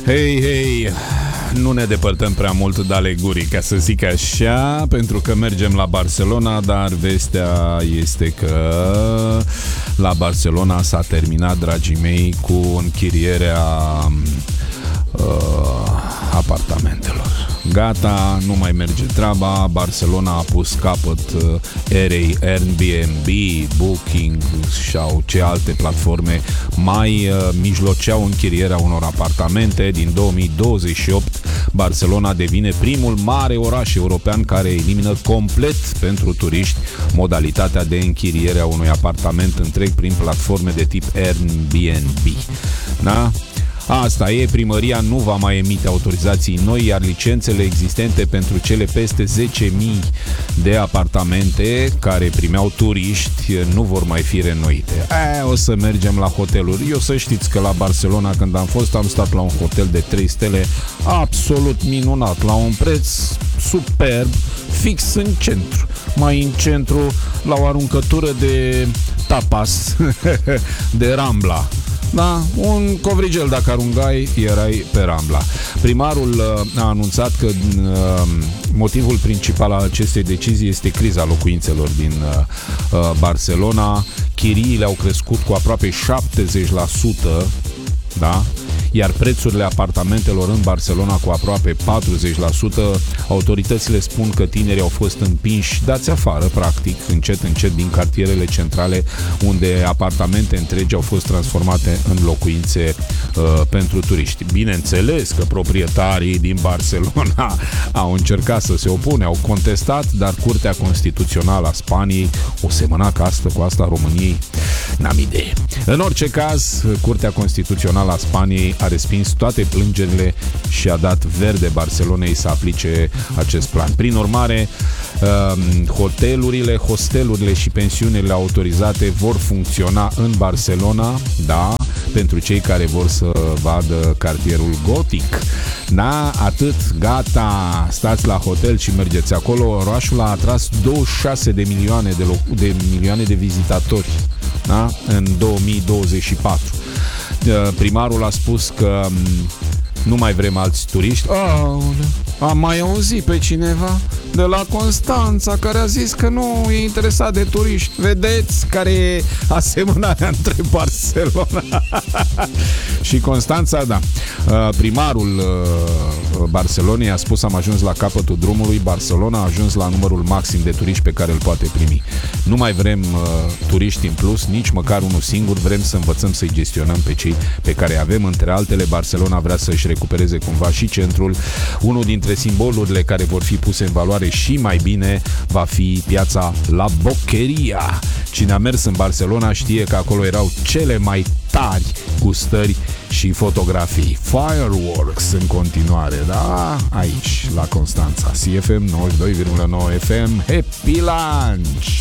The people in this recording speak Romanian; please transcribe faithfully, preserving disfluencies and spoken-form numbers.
Hei, hei, nu ne depărtăm prea mult de ale gurii, ca să zic așa, pentru că mergem la Barcelona, dar vestea este că la Barcelona s-a terminat, dragii mei, cu închirierea uh, apartamentelor. Gata, nu mai merge treaba. Barcelona a pus capăt erei Airbnb, Booking sau ce alte platforme mai mijloceau închirierea unor apartamente. Din două mii douăzeci și opt, Barcelona devine primul mare oraș european care elimină complet pentru turiști modalitatea de închiriere a unui apartament întreg prin platforme de tip Airbnb. Da? Asta e, primăria nu va mai emite autorizații noi, iar licențele existente pentru cele peste zece mii de apartamente care primeau turiști nu vor mai fi reînnoite. E, o să mergem la hoteluri. Eu să știți că la Barcelona, când am fost, am stat la un hotel de trei stele absolut minunat, la un preț superb, fix în centru. Mai în centru, la o aruncătură de tapas de Rambla. Da, un covrigel dacă arungai, erai pe Rambla. Primarul a anunțat că uh, motivul principal al acestei decizii este criza locuințelor din uh, Barcelona. Chiriile au crescut cu aproape șaptezeci la sută, da? Iar prețurile apartamentelor în Barcelona cu aproape patruzeci la sută. Autoritățile spun că tinerii au fost împinși, dați afară, practic, încet, încet, din cartierele centrale, unde apartamente întregi au fost transformate în locuințe uh, pentru turiști. Bineînțeles că proprietarii din Barcelona au încercat să se opune, au contestat, dar Curtea Constituțională a Spaniei, o semăna ca asta cu asta a României, n-am idee. În orice caz, Curtea Constituțională a Spaniei a respins toate plângerile și a dat verde Barcelonei să aplice acest plan. Prin urmare, hotelurile, hostelurile și pensiunile autorizate vor funcționa în Barcelona, da, pentru cei care vor să vadă cartierul gotic. Da, atât, gata, stați la hotel și mergeți acolo. Orașul a atras douăzeci și șase de milioane de, loc- de milioane de vizitatori, da, în două mii douăzeci și patru. Primarul a spus că nu mai vrem alți turiști. Oh, am mai auzit pe cineva de la Constanța care a zis că nu e interesat de turiști. Vedeți care e asemănarea între Barcelona și Constanța, da. Primarul Barcelonei a spus: am ajuns la capătul drumului, Barcelona a ajuns la numărul maxim de turiști pe care îl poate primi. Nu mai vrem uh, turiști în plus, nici măcar unul singur, vrem să învățăm să-i gestionăm pe cei pe care avem. Între altele, Barcelona vrea să-și recupereze cumva și centrul. Unul dintre simbolurile care vor fi puse în valoare și mai bine va fi piața La Boqueria. Cine a mers în Barcelona știe că acolo erau cele mai tari gustări și fotografii. Fireworks în continuare, da? Aici, la Constanța. C F M nouăzeci și doi virgulă nouă F M. Happy Lunch!